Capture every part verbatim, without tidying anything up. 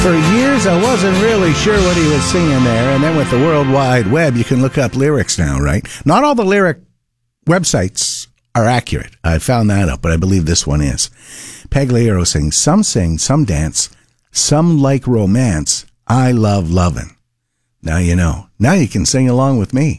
For years, I wasn't really sure what he was singing there. And then with the World Wide Web, you can look up lyrics now, right? Not all the lyric websites are accurate. I found that out, but I believe this one is. Pagliaro sings, some sing, some dance, some like romance. I love lovin'. Now you know. Now you can sing along with me.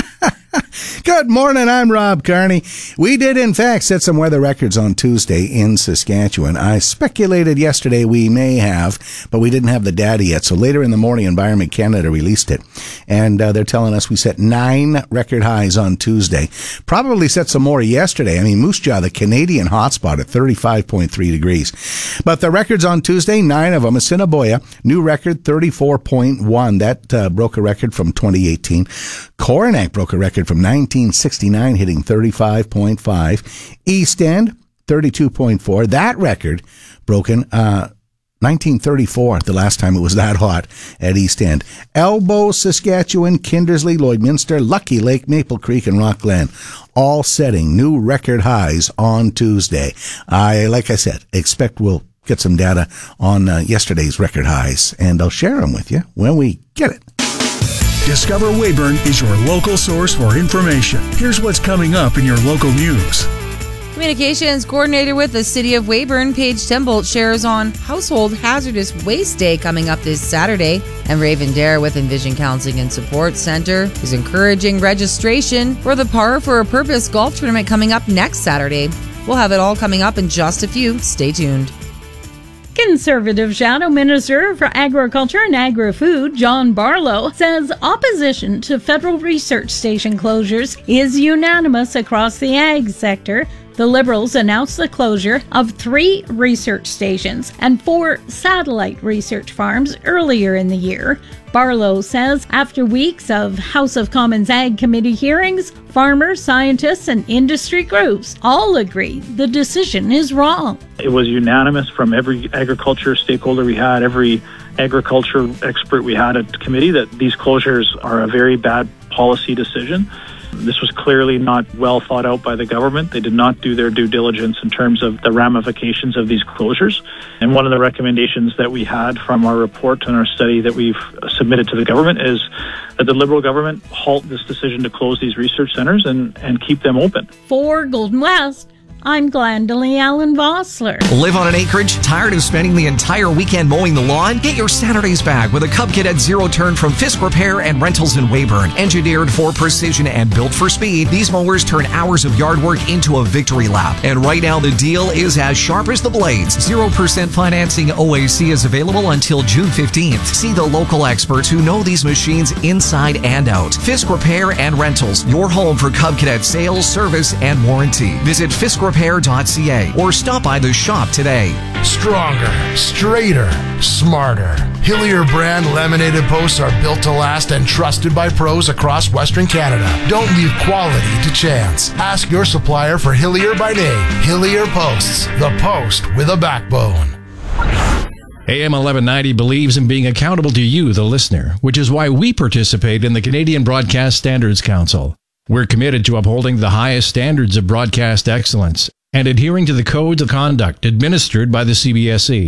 Good morning, I'm Rob Carney. We did, in fact, set some weather records on Tuesday in Saskatchewan. I speculated yesterday we may have, but we didn't have the data yet. So later in the morning, Environment Canada released it. And uh, they're telling us we set nine record highs on Tuesday. Probably set some more yesterday. I mean, Moose Jaw, the Canadian hotspot at thirty-five point three degrees. But the records on Tuesday, nine of them. Assiniboia, new record, thirty-four point one. That uh, broke a record from twenty eighteen. Coronach broke a record from nineteen sixty-nine, hitting thirty-five point five. East End, thirty-two point four. That record broken uh, nineteen thirty-four, the last time it was that hot at East End. Elbow, Saskatchewan, Kindersley, Lloydminster, Lucky Lake, Maple Creek, and Rockland, all setting new record highs on Tuesday. I, like I said, expect we'll get some data on uh, yesterday's record highs, and I'll share them with you when we get it. Discover Weyburn is your local source for information. Here's what's coming up in your local news. Communications coordinator with the City of Weyburn, Paige Tembolt, shares on Household Hazardous Waste Day coming up this Saturday. And Raven Dare with Envision Counseling and Support Center is encouraging registration for the Par for a Purpose golf tournament coming up next Saturday. We'll have it all coming up in just a few. Stay tuned. Conservative Shadow Minister for Agriculture and Agri-Food, John Barlow, says opposition to federal research station closures is unanimous across the ag sector. The Liberals announced the closure of three research stations and four satellite research farms earlier in the year. Barlow says after weeks of House of Commons Ag Committee hearings, farmers, scientists, and industry groups all agree the decision is wrong. It was unanimous from every agriculture stakeholder we had, every agriculture expert we had at the committee, that these closures are a very bad policy decision. This was clearly not well thought out by the government. They did not do their due diligence in terms of the ramifications of these closures. And one of the recommendations that we had from our report and our study that we've submitted to the government is that the Liberal government halt this decision to close these research centres and, and keep them open. For Golden West, I'm Glendalee Allen Vossler. Live on an acreage? Tired of spending the entire weekend mowing the lawn? Get your Saturdays back with a Cub Cadet Zero Turn from Fisk Repair and Rentals in Weyburn. Engineered for precision and built for speed, these mowers turn hours of yard work into a victory lap. And right now the deal is as sharp as the blades. zero percent financing O A C is available until June fifteenth. See the local experts who know these machines inside and out. Fisk Repair and Rentals, your home for Cub Cadet sales, service, and warranty. Visit fisk repair dot c a or stop by the shop today. Stronger, straighter, smarter. Hillier brand laminated posts are built to last and trusted by pros across Western Canada. Don't leave quality to chance. Ask your supplier for Hillier by name. Hillier Posts, the post with a backbone. A M eleven ninety believes in being accountable to you, the listener, which is why we participate in the Canadian Broadcast Standards Council. We're committed to upholding the highest standards of broadcast excellence and adhering to the codes of conduct administered by the C B S E.